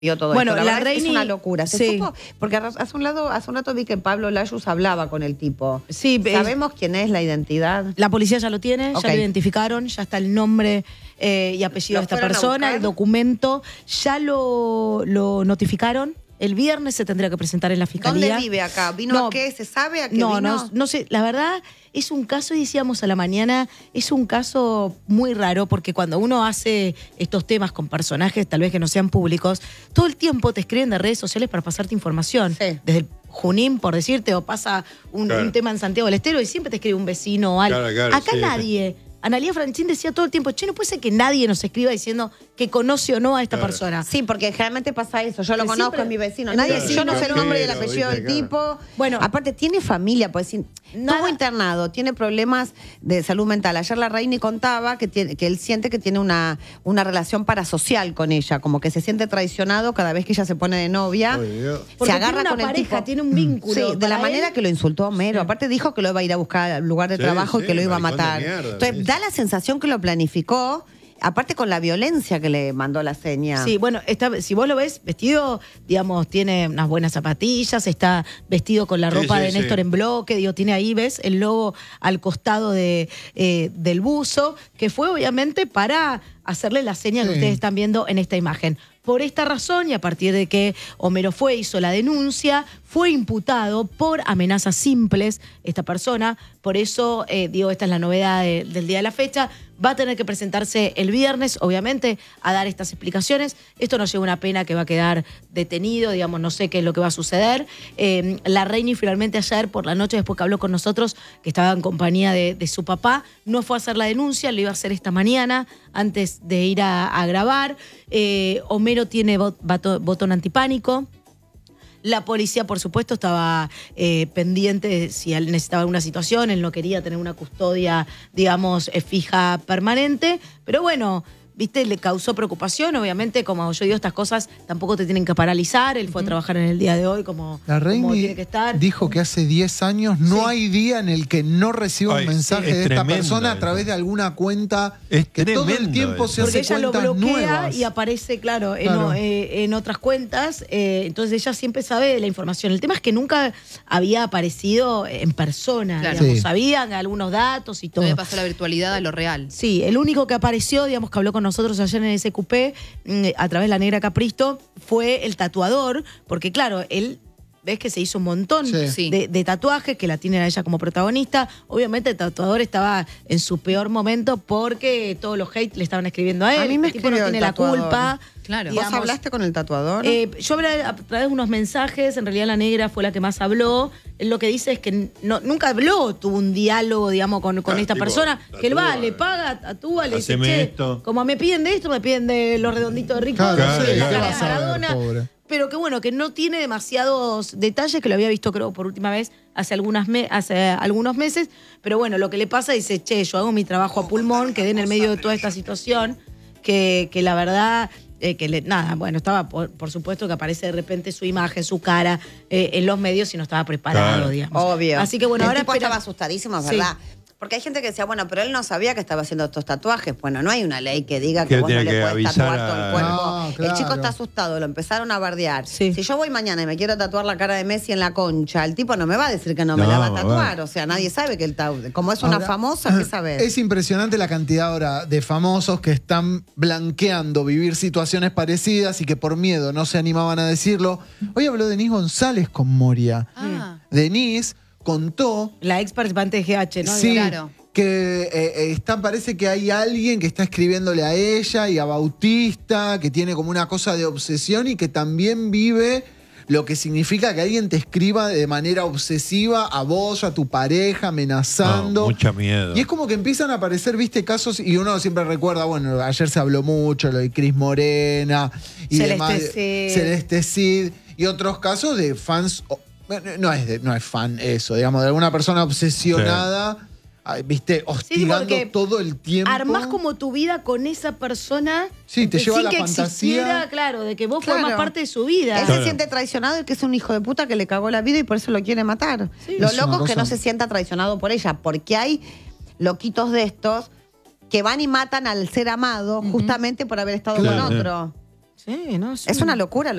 Vio todo bueno, esto. la Reini, es una locura. ¿Se sí. supo? Porque hace un rato vi que Pablo Layuz hablaba con el tipo. Sí, ¿Sabemos quién es, la identidad? La policía ya lo tiene, Ok. ya lo identificaron, ya está el nombre y apellido de esta persona, el documento, ya lo notificaron. El viernes se tendría que presentar en la fiscalía. ¿Dónde vive acá? ¿Vino a qué? ¿Se sabe a qué vino? No sé. La verdad, es un caso, decíamos a la mañana, es un caso muy raro porque cuando uno hace estos temas con personajes, tal vez que no sean públicos, todo el tiempo te escriben de redes sociales para pasarte información. Sí. Desde el Junín, por decirte, o pasa un tema en Santiago del Estero y siempre te escribe un vecino o algo. Claro, Acá nadie. Analía Francín decía todo el tiempo, che, no puede ser que nadie nos escriba diciendo que conoce o no a esta persona. Sí, porque generalmente pasa eso. Yo lo conozco, siempre, es mi vecino. es Nadie, mi vecino, yo no sé el nombre y el claro, apellido del viste, tipo. Bueno. Aparte, tiene familia, pues estuvo internado, tiene problemas de salud mental. Ayer la Reini contaba que él siente que tiene una relación parasocial con ella, como que se siente traicionado cada vez que ella se pone de novia. Porque Se agarra tiene una con el pareja, tipo. tiene un vínculo. Sí, de la Para manera él, que lo insultó Homero. Aparte dijo que lo iba a ir a buscar al lugar de trabajo y que lo iba a maricón de matar. mierda, Entonces, sí. da la sensación que lo planificó. Aparte con la violencia que le mandó la seña. Sí, bueno, si vos lo ves, vestido, digamos, tiene unas buenas zapatillas, está vestido con la ropa de Néstor en bloque, digo, tiene ahí, ¿ves? El logo al costado del buzo, que fue obviamente para hacerle la seña que ustedes están viendo en esta imagen. Por esta razón, y a partir de que Homero hizo la denuncia, fue imputado por amenazas simples esta persona. Por eso, esta es la novedad del día de la fecha. Va a tener que presentarse el viernes, obviamente, a dar estas explicaciones. Esto no lleva una pena que va a quedar detenido, digamos, no sé qué es lo que va a suceder. La Reini finalmente ayer por la noche, después que habló con nosotros, que estaba en compañía de su papá, no fue a hacer la denuncia, lo iba a hacer esta mañana, antes de ir a grabar. Homero tiene botón antipánico. La policía, por supuesto, estaba pendiente de si él necesitaba alguna situación, él no quería tener una custodia, digamos, fija, permanente, pero bueno, viste, le causó preocupación, obviamente, como yo digo, estas cosas tampoco te tienen que paralizar, él fue a trabajar en el día de hoy como tiene que estar. Dijo que hace 10 años no hay día en el que no reciba un mensaje de esta persona a través de alguna cuenta que todo el tiempo se porque hace ella lo cuentas bloquea nuevas. y aparece, claro, en otras cuentas, entonces ella siempre sabe de la información. El tema es que nunca había aparecido en persona, digamos, sabían algunos datos y todo. Me pasó la virtualidad a lo real. Sí, el único que apareció, digamos, que habló con nosotros ayer en SQP, a través de la Negra Capristo, fue el tatuador, porque claro, él, ves que se hizo un montón de tatuajes, que la tiene a ella como protagonista. Obviamente el tatuador estaba en su peor momento porque todos los hate le estaban escribiendo a él. A mí me el tipo no escribió tiene el tatuador. la culpa. Claro. ¿Vos hablaste con el tatuador? Yo hablé a través de unos mensajes, en realidad la Negra fue la que más habló. Él lo que dice es que nunca habló, tuvo un diálogo, digamos, con esta persona, que él va, le paga, tatúa, le dice, che, como me piden de esto, me piden de los redonditos de Rico, la cara de Maradona. Pero que bueno, que no tiene demasiados detalles, que lo había visto creo por última vez hace algunos meses. Pero bueno, lo que le pasa, dice, che, yo hago mi trabajo a pulmón, quedé en el medio de toda esta situación, que la verdad... nada, bueno, estaba por supuesto que aparece de repente su imagen, su cara en los medios y no estaba preparado, digamos. Obvio. Así que bueno, el ahora tipo estaba asustadísimo, es verdad. Porque hay gente que decía, bueno, pero él no sabía que estaba haciendo estos tatuajes. Bueno, no hay una ley que diga que vos no le puedes tatuar todo el cuerpo. No, claro. El chico está asustado, lo empezaron a bardear. Si yo voy mañana y me quiero tatuar la cara de Messi en la concha, el tipo no me va a decir que no me la va a tatuar. O sea, nadie sabe que él está... Como es una famosa, ¿qué sabes? Es impresionante la cantidad ahora de famosos que están blanqueando vivir situaciones parecidas y que por miedo no se animaban a decirlo. Hoy habló Denise González con Moria. Denise contó... La ex participante de GH, ¿no? Sí, Claro. que parece que hay alguien que está escribiéndole a ella y a Bautista, que tiene como una cosa de obsesión y que también vive lo que significa que alguien te escriba de manera obsesiva a vos, a tu pareja, amenazando. Mucha miedo. Y es como que empiezan a aparecer, viste, casos, y uno siempre recuerda, bueno, ayer se habló mucho, lo de Cris Morena y demás. Celeste Cid. Y otros casos de fans... No es fan eso, digamos, de alguna persona obsesionada, viste, hostigando todo el tiempo. Armás como tu vida con esa persona. Sí, te lleva sin la que fantasía. existiera, claro, de que vos formás parte de su vida. Él se siente traicionado y que es un hijo de puta que le cagó la vida y por eso lo quiere matar. Lo loco es que no se sienta traicionado por ella, porque hay loquitos de estos que van y matan al ser amado justamente por haber estado con otro. Sí, no, es una locura.